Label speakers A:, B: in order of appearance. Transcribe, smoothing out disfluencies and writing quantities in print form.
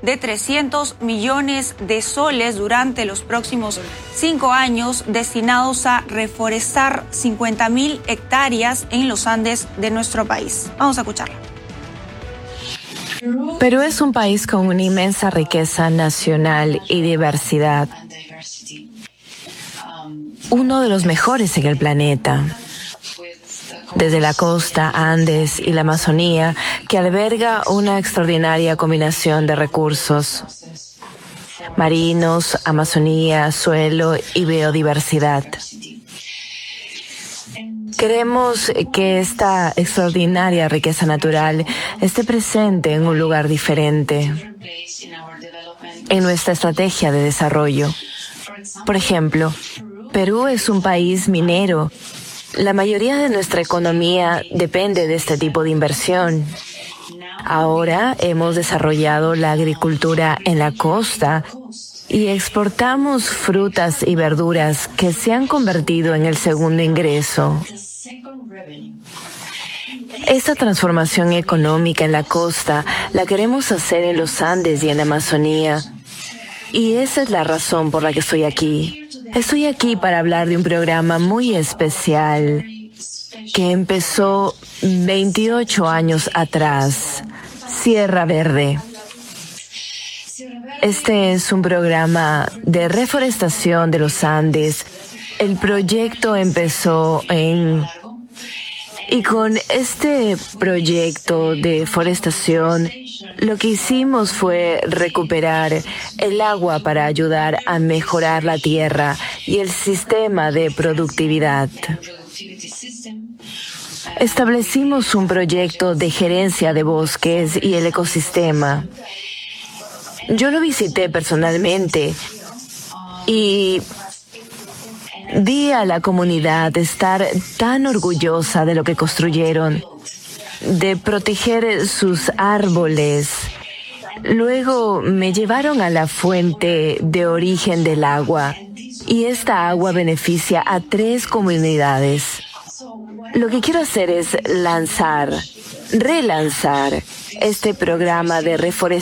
A: de 300 millones de soles durante los próximos 5 años destinados a reforestar 50.000 hectáreas en los Andes de nuestro país. Vamos a escucharla.
B: Perú es un país con una inmensa riqueza nacional y diversidad. Uno de los mejores en el planeta. Desde la costa, Andes y la Amazonía, que alberga una extraordinaria combinación de recursos marinos, Amazonía, suelo y biodiversidad. Queremos que esta extraordinaria riqueza natural esté presente en un lugar diferente en nuestra estrategia de desarrollo. Por ejemplo, Perú es un país minero. La mayoría de nuestra economía depende de este tipo de inversión. Ahora hemos desarrollado la agricultura en la costa y exportamos frutas y verduras que se han convertido en el segundo ingreso. Esta transformación económica en la costa la queremos hacer en los Andes y en la Amazonía. Y esa es la razón por la que estoy aquí. Estoy aquí para hablar de un programa muy especial que empezó 28 años atrás, Sierra Verde. Este es un programa de reforestación de los Andes. El proyecto empezó y con este proyecto de forestación, lo que hicimos fue recuperar el agua para ayudar a mejorar la tierra y el sistema de productividad. Establecimos un proyecto de gerencia de bosques y el ecosistema. Yo lo visité personalmente y vi a la comunidad estar tan orgullosa de lo que construyeron, de proteger sus árboles. Luego me llevaron a la fuente de origen del agua y esta agua beneficia a 3 comunidades. Lo que quiero hacer es relanzar este programa de reforestación